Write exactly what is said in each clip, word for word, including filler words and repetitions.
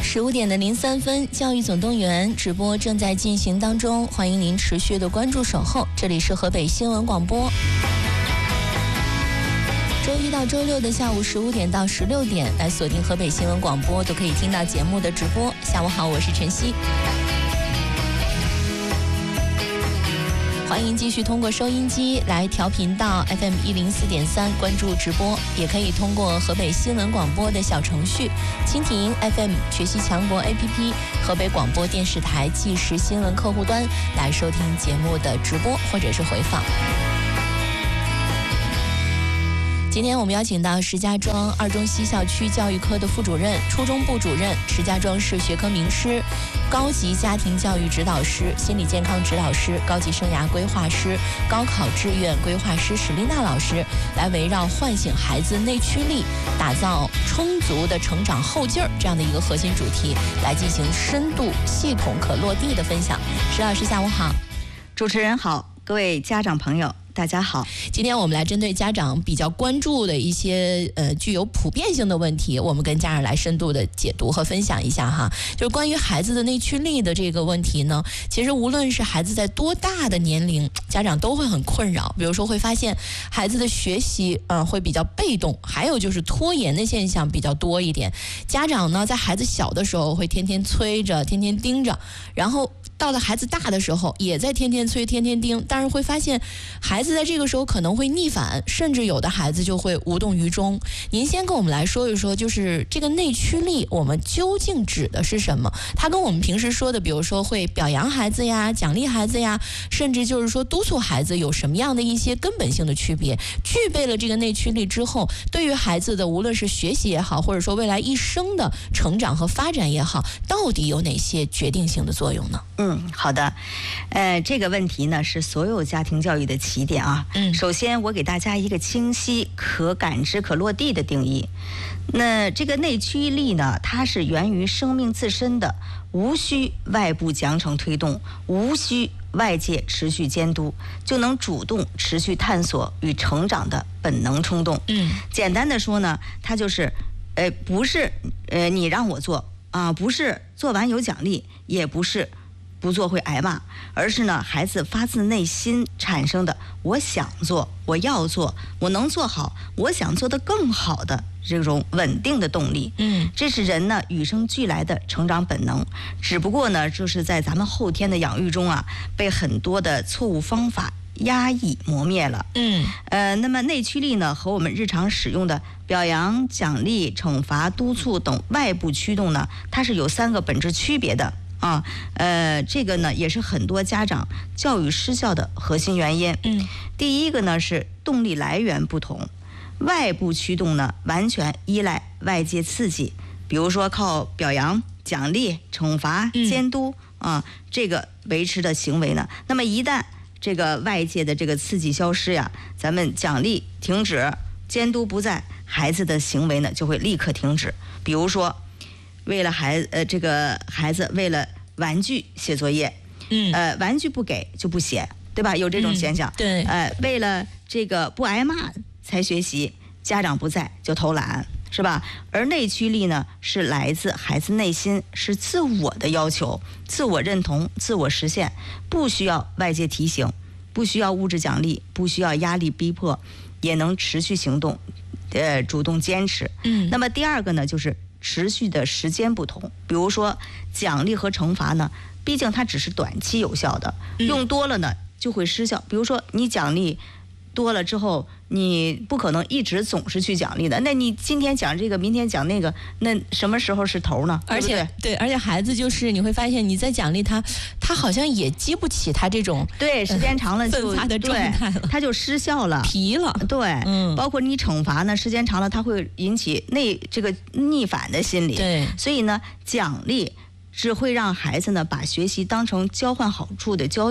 十五点的零三分，教育总动员直播正在进行当中，欢迎您持续的关注守候。这里是河北新闻广播，周一到周六的下午十五点到十六点，来锁定河北新闻广播，都可以听到节目的直播。下午好，我是晨曦。欢迎继续通过收音机来调频到 F M 一零四点三关注直播，也可以通过河北新闻广播的小程序、蜻蜓 F M、学习强国 A P P、河北广播电视台即时新闻客户端来收听节目的直播或者是回放。今天我们邀请到石家庄二中西校区教育科的副主任、初中部主任、石家庄市学科名师、高级家庭教育指导师、心理健康指导师、高级生涯规划师、高考志愿规划师史丽娜老师，来围绕唤醒孩子内驱力，打造充足的成长后劲儿这样的一个核心主题，来进行深度、系统、可落地的分享。石老师下午好。 主持人好，各位家长朋友大家好。 今天我们来针对家长比较关注的一些呃具有普遍性的问题，我们跟家长来深度的解读和分享一下哈。就是关于孩子的内驱力的这个问题呢，其实无论是孩子在多大的年龄，家长都会很困扰。比如说会发现孩子的学习呃会比较被动，还有就是拖延的现象比较多一点。家长呢在孩子小的时候会天天催着，天天盯着，然后到了孩子大的时候也在天天催天天盯，但是会发现孩子在这个时候可能会逆反，甚至有的孩子就会无动于衷。您先跟我们来说一说，就是这个内驱力我们究竟指的是什么？它跟我们平时说的比如说会表扬孩子呀、奖励孩子呀，甚至就是说督促孩子有什么样的一些根本性的区别？具备了这个内驱力之后，对于孩子的无论是学习也好，或者说未来一生的成长和发展也好，到底有哪些决定性的作用呢？ 嗯，好的，呃，这个问题呢是所有家庭教育的起点啊。嗯，首先我给大家一个清晰、可感知、可落地的定义。那这个内驱力呢，它是源于生命自身的，无需外部奖惩推动，无需外界持续监督，就能主动持续探索与成长的本能冲动。嗯，简单的说呢，它就是，呃，不是呃你让我做啊，不是做完有奖励，也不是不做会挨骂，而是呢孩子发自内心产生的我想做，我要做，我能做好，我想做得更好的这种稳定的动力。嗯，这是人呢与生俱来的成长本能，只不过呢就是在咱们后天的养育中啊，被很多的错误方法压抑磨灭了。嗯，呃，那么内驱力呢和我们日常使用的表扬、奖励、惩罚、督促等外部驱动呢，它是有三个本质区别的。啊，呃，这个呢也是很多家长教育失效的核心原因。嗯，第一个呢是动力来源不同，外部驱动呢完全依赖外界刺激，比如说靠表扬、奖励、惩罚、监督、嗯、啊这个维持的行为呢，那么一旦这个外界的这个刺激消失呀，咱们奖励停止，监督不在，孩子的行为呢就会立刻停止。比如说为了孩呃这个孩子为了玩具写作业，嗯，呃玩具不给就不写，对吧？有这种现象。嗯、对，呃为了这个不挨骂才学习，家长不在就偷懒，是吧？而内驱力呢，是来自孩子内心，是自我的要求、自我认同、自我实现，不需要外界提醒，不需要物质奖励，不需要压力逼迫，也能持续行动，呃主动坚持。嗯，那么第二个呢，就是持续的时间不同，比如说奖励和惩罚呢，毕竟它只是短期有效的，用多了呢就会失效。比如说你奖励多了之后，你不可能一直总是去奖励的，那你今天讲这个，明天讲那个，那什么时候是头呢？ 而且 对, 对, 对，而且孩子就是你会发现，你在奖励他，他好像也激不起他这种对时间长了就奋发的状态了， 他就失效了， 疲了。 对，嗯，包括你惩罚呢，时间长了，他会引起内这个逆反的心理。对，所以呢，奖励只会让孩子呢把学习当成交换好处的交易，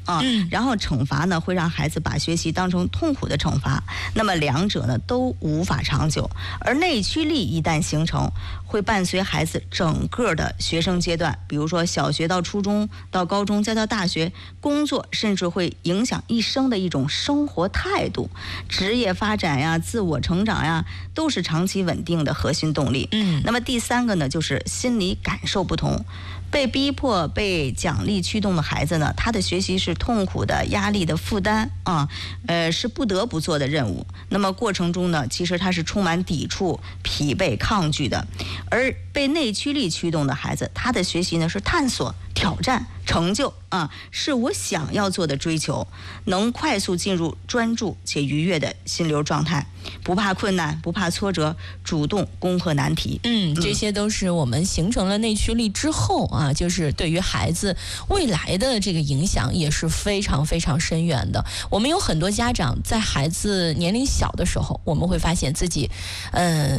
啊，嗯、然后惩罚呢会让孩子把学习当成痛苦的惩罚，那么两者呢都无法长久。而内驱力一旦形成，会伴随孩子整个的学生阶段，比如说小学到初中到高中再到大学工作，甚至会影响一生的一种生活态度、职业发展呀、自我成长呀，都是长期稳定的核心动力。嗯，那么第三个呢，就是心理感受不同。被逼迫、被奖励驱动的孩子呢，他的学习是痛苦的、压力的负担啊，呃，是不得不做的任务。那么过程中呢，其实他是充满抵触、疲惫、抗拒的。而被内驱力驱动的孩子，他的学习呢是探索、挑战、成就啊，是我想要做的追求，能快速进入专注且愉悦的心流状态，不怕困难，不怕挫折，主动攻克难题。 嗯，这些都是我们形成了内驱力之后啊，就是对于孩子未来的这个影响也是非常非常深远的。我们有很多家长在孩子年龄小的时候，我们会发现自己，嗯、呃。